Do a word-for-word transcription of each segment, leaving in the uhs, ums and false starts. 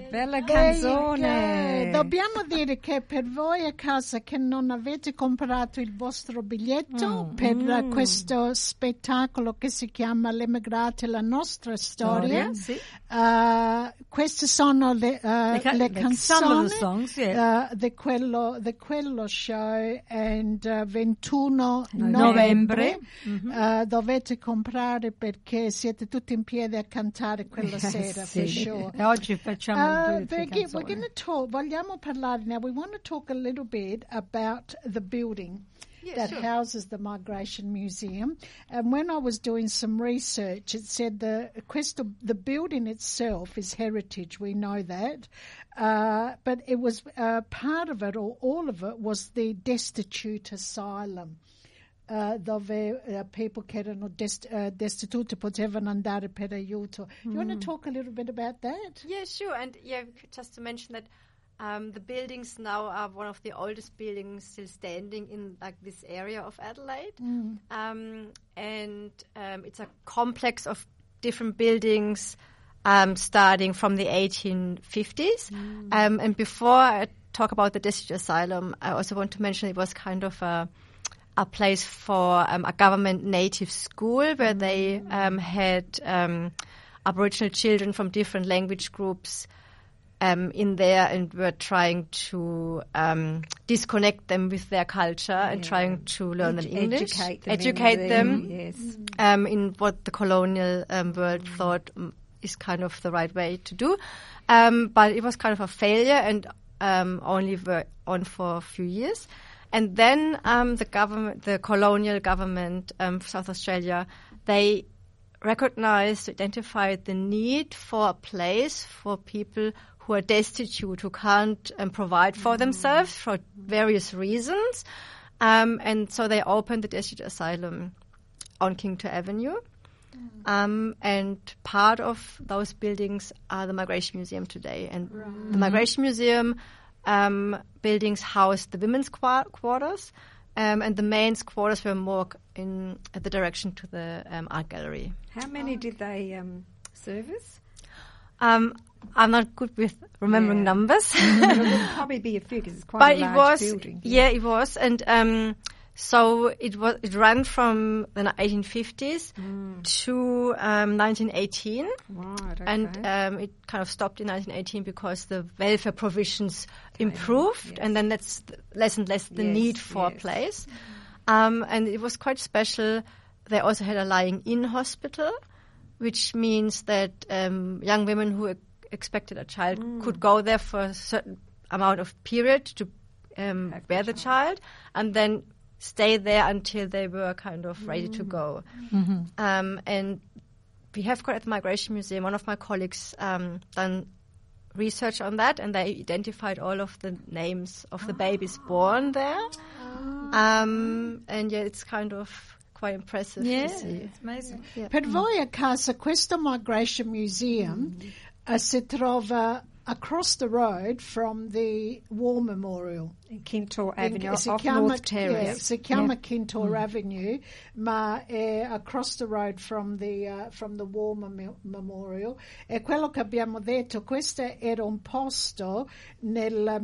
Bella canzone. Dobbiamo dire che per voi a casa che non avete comprato il vostro biglietto mm. per mm. questo spettacolo che si chiama L'Emigrate, la nostra storia, sì. uh, queste sono le, uh, le, ca- le canzoni songs, yeah. uh, di, quello, di quello show, and uh, ventuno novembre, novembre mm-hmm. uh, dovete comprare perché siete tutti in piedi a cantare quella sera, sì. for sure. E oggi facciamo Uh, Vicky, we're going to talk, vogliamo parlare now, we want to talk a little bit about the building yeah, that sure. houses the Migration Museum. And when I was doing some research, it said the, questo, the building itself is heritage, we know that. Uh, but it was, uh, part of it, or all of it, was the destitute asylum. Uh, dove uh, people che erano dest- uh, destituti potevano andare per aiuto. Do you mm. want to talk a little bit about that? Yeah, sure. And yeah, just to mention that um, the buildings now are one of the oldest buildings still standing in like this area of Adelaide. Mm. Um, and um, it's a complex of different buildings um, starting from the eighteen fifties. Mm. Um, and before I talk about the destitute asylum, I also want to mention it was kind of a a place for um, a government native school where they um, had um, Aboriginal children from different language groups um, in there and were trying to um, disconnect them with their culture yeah. and trying to learn Edu- them English. Educate them. Educate in them the, yes. um, in what the colonial um, world mm. thought um, is kind of the right way to do. Um, but it was kind of a failure and um, only were on for a few years. And then um, the government, the colonial government um, of South Australia, they recognized, identified the need for a place for people who are destitute, who can't um, provide for mm. themselves for various reasons. Um, and so they opened the destitute asylum on Kington Avenue. Mm. Um, and part of those buildings are the Migration Museum today. And right. the Migration Museum Um, buildings housed the women's qu- quarters, um, and the men's quarters were more in uh, the direction to the um, art gallery. How many did they um, service? Um, I'm not good with remembering yeah. numbers. It would probably be a few because it's quite but a large it was, building. Yeah. yeah, it was, and um, so it was. It ran from the eighteen fifties mm. to um, nineteen eighteen, right, okay. and um, it kind of stopped in nineteen eighteen because the welfare provisions okay. improved, yes. and then that's less and less the yes, need for yes. a place. Um, and it was quite special. They also had a lying-in hospital, which means that um, young women who e- expected a child mm. could go there for a certain amount of period to um, bear the child, and then stay there until they were kind of ready mm. to go. Mm-hmm. Um, and we have got at the Migration Museum, one of my colleagues um, done research on that, and they identified all of the names of the babies born there. Oh. Um, and yeah, it's kind of quite impressive yeah, to see. It's amazing. Yeah. Per voi a casa questo Migration Museum mm. uh, si trova across the road from the War Memorial. In Kintore Avenue, si off chiama, North Terrace. Yeah, si chiama yeah. Kintore mm. Avenue, ma è across the road from the, uh, from the War Mem- Memorial. E quello che abbiamo detto, questo era un posto nel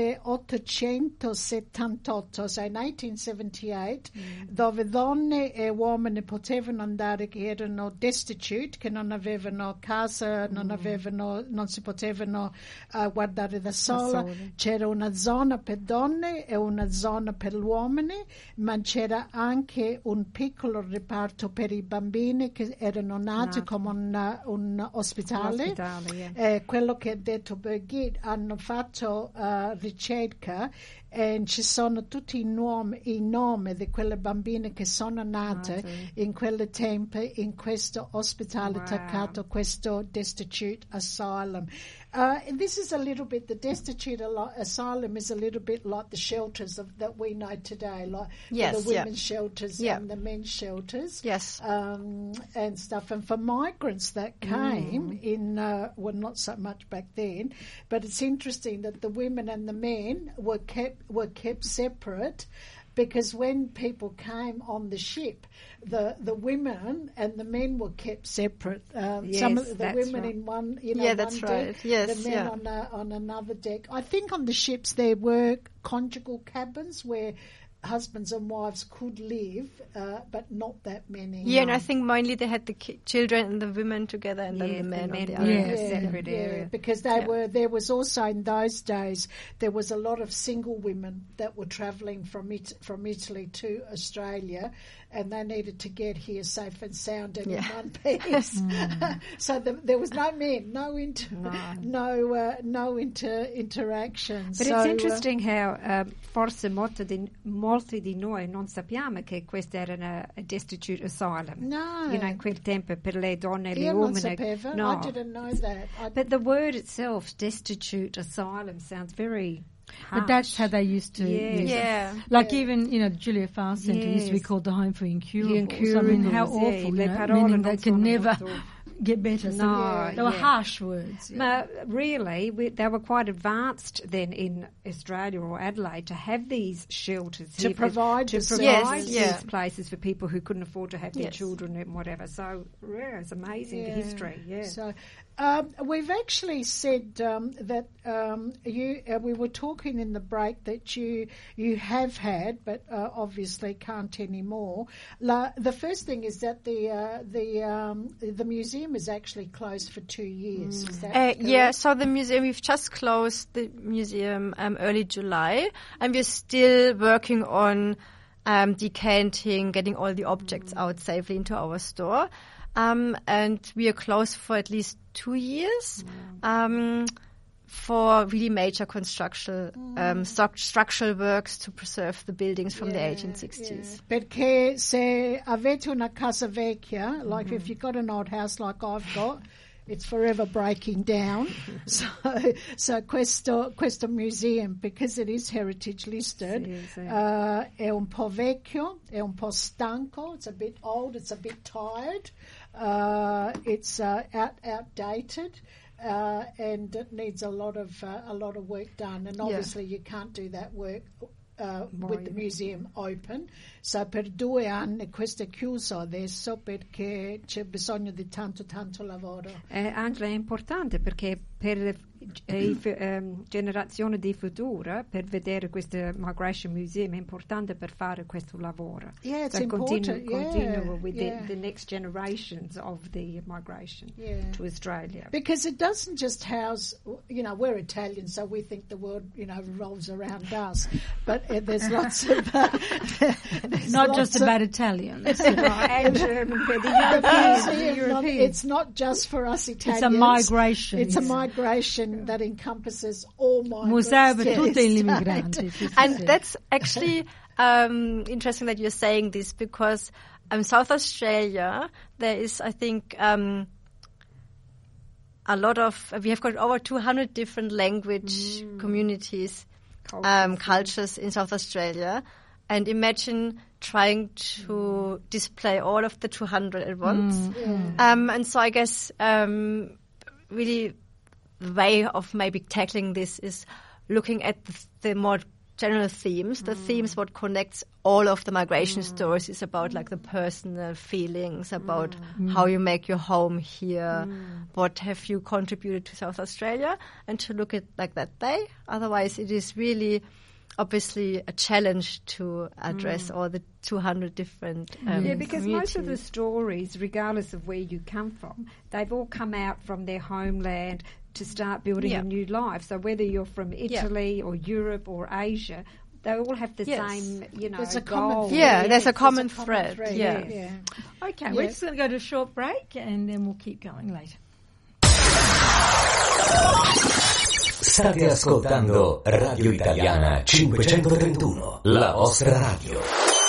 milleottocentosettantotto, so in eighteen seventy-eight, mm. dove donne e uomini potevano andare che erano destitute, che non avevano casa, mm. non avevano, non si potevano uh, guardare da sola. da sole. C'era una zona per donne e una zona per gli uomini, ma c'era anche un piccolo riparto per i bambini che erano nati Nato. come un, un ospitale. ospitale yeah. eh, quello che ha detto Birgit, hanno fatto uh, ricerca e ci sono tutti i nomi, i nomi di quelle bambine che sono nate Nato. in quelle tempi in questo ospitale wow. attaccato, questo destitute asylum. Uh, and this is a little bit, the destitute asylum is a little bit like the shelters of, that we know today, like yes, the women's yeah. shelters yeah. and the men's shelters. Yes. Um, and stuff. And for migrants that came mm. in, uh, well, not so much back then, but it's interesting that the women and the men were kept, were kept separate. because when people came on the ship, the the women and the men were kept separate. Um, Yes, some of the that's women right. in one, you know, Yeah, one that's deck, right. Yes, the men yeah. on a, on another deck. I think on the ships there were conjugal cabins where husbands and wives could live, uh, but not that many. Yeah, and I think mainly they had the ki- children and the women together, and then Yeah, the the men on men the were other. in Yeah, a separate yeah, area. because they Yeah. were. There was also in those days there was a lot of single women that were travelling from it, from Italy to Australia, and they needed to get here safe and sound and Yeah. in one piece. So the, there was no men, no inter, No. no uh, no inter, interaction. But so, it's uh, interesting how um, forse molti di, molti di noi non sappiamo che questa era una a destitute asylum. No. You know, in quel tempo per le donne e le io non uomini. sapevo. No. I didn't know that. I, But the word itself, destitute asylum, sounds very harsh. But that's how they used to Yes. use it. Yeah. Like even, you know, the Julia Farr Centre used to be Yes. called the Home for Incurables. Incurables, I mean, how yeah. awful, Le you know, parole meaning non they could sono never molto- get better. So No, they were yeah. harsh words. Yeah. But really, we, they were quite advanced then in Australia or Adelaide to have these shelters To here for- provide to the provide services. these Yes, yeah. places for people who couldn't afford to have their Yes. children and whatever. So, yeah, it's amazing the history. Yeah. So um, we've actually said um, that um, you. Uh, we were talking in the break that you you have had, but uh, obviously can't anymore. La, the first thing is that the uh, the um, the museum is actually closed for two years. Is that Uh, correct? yeah, so the museum, we've just closed the museum um, early July, and we're still working on um, decanting, getting all the objects out safely into our store. Um, and we are closed for at least two years um, for really major construction, um, stru- structural works to preserve the buildings from the eighteen sixties. Yeah. Perché se avete una casa vecchia, like if you've got an old house like I've got, it's forever breaking down. so, so questo, questo museum, because it is heritage listed, Sì, sì. uh, è un po' vecchio, è un po' stanco, it's a bit old, it's a bit tired, uh, it's uh, out, outdated. Uh, and it needs a lot of uh, a lot of work done, and obviously you can't do that work uh, with the museum open. So per due anni questo è chiuso adesso perché c'è bisogno di tanto tanto lavoro. Eh, Angela, è importante perché per le eh, um, generazioni di futuro, per vedere questo Migration Museum, è importante per fare questo lavoro. Yeah, it's so important. Continue, Yeah, continue with yeah. the, the next generations of the migration Yeah. to Australia. Because it doesn't just house, you know, we're Italian, so we think the world, you know, revolves around us. But uh, there's lots of... Uh, there's Not lots just of- about Italians. and German, but the The Europeans, the museum, not- Europeans. it's not just for us Italians. It's a migration. It's a yes. migration that encompasses all migrants. Museo per Yes, tutti gli right. immigranti. sì, sì, And sì. that's actually um, interesting that you're saying this, because um, South Australia, there is, I think, um, a lot of, we have got over two hundred different language communities, um, cultures in South Australia. And imagine trying to display all of the two hundred at once. Um, and so I guess um, really the way of maybe tackling this is looking at the, the more general themes. The themes what connects all of the migration stories is about like the personal feelings, about how you make your home here, what have you contributed to South Australia, and to look at like that way. Otherwise it is really obviously a challenge to address all the two hundred different um, Yeah, because most of the communities. stories, regardless of where you come from, they've all come out from their homeland to start building Yeah. a new life. So whether you're from Italy or Europe or Asia, they all have the Yes. same, you know, There's a goal. common thread. Yeah, there's a There's common thread, yeah. yeah. Okay, Yeah. we're just going to go to a short break and then we'll keep going later. State ascoltando Radio Italiana cinquecentotrentuno, la vostra radio.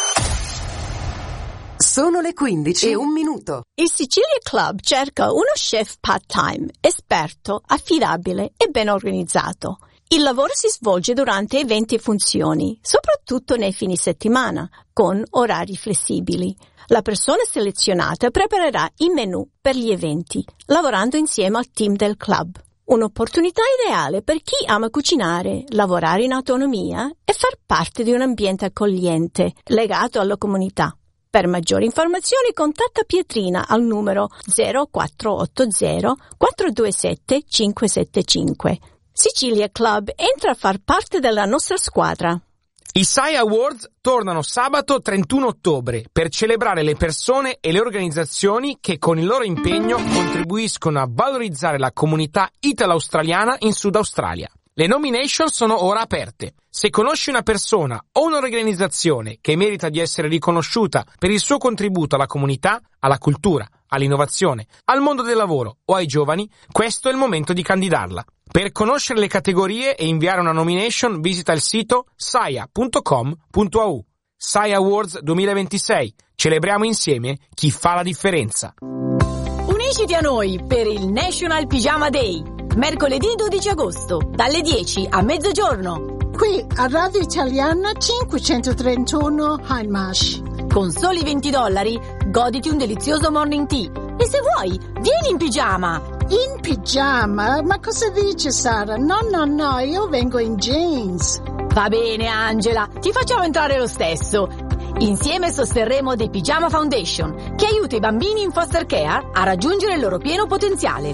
Sono le quindici e un minuto. Il Sicilia Club cerca uno chef part-time, esperto, affidabile e ben organizzato. Il lavoro si svolge durante eventi e funzioni, soprattutto nei fine settimana, con orari flessibili. La persona selezionata preparerà i menù per gli eventi, lavorando insieme al team del club. Un'opportunità ideale per chi ama cucinare, lavorare in autonomia e far parte di un ambiente accogliente, legato alla comunità. Per maggiori informazioni contatta Pietrina al numero zero quattro otto zero quattro due sette cinque sette cinque. Sicilia Club entra a far parte della nostra squadra. I S A I Awards tornano sabato trentuno ottobre per celebrare le persone e le organizzazioni che con il loro impegno contribuiscono a valorizzare la comunità italo-australiana in Sud Australia. Le nomination sono ora aperte. Se conosci una persona o un'organizzazione che merita di essere riconosciuta per il suo contributo alla comunità, alla cultura, all'innovazione, al mondo del lavoro o ai giovani, questo è il momento di candidarla. Per conoscere le categorie e inviare una nomination visita il sito saia punto com punto a u. S A I Awards duemilaventisei. Celebriamo insieme chi fa la differenza. Unisciti a noi per il National Pyjama Day, mercoledì dodici agosto, dalle dieci a mezzogiorno. Qui a Radio Italiana cinquecentotrentuno Hindmarsh. Con soli venti dollari, goditi un delizioso morning tea. E se vuoi, vieni in pigiama. In pigiama? Ma cosa dice Sara? No, no, no, io vengo in jeans. Va bene, Angela, ti facciamo entrare lo stesso. Insieme sosterremo The Pyjama Foundation, che aiuta i bambini in foster care a raggiungere il loro pieno potenziale.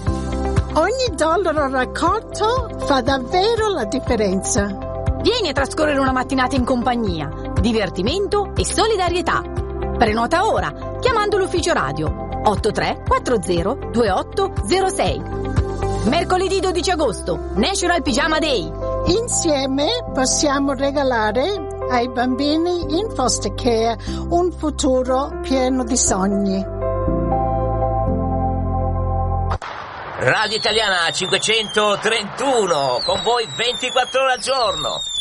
Ogni dollaro raccolto fa davvero la differenza. Vieni a trascorrere una mattinata in compagnia, divertimento e solidarietà. Prenota ora, chiamando l'ufficio radio otto tre quattro zero due otto zero sei. Mercoledì dodici agosto, National Pyjama Day. Insieme possiamo regalare ai bambini in foster care un futuro pieno di sogni. Radio Italiana cinquecentotrentuno, con voi ventiquattro ore al giorno.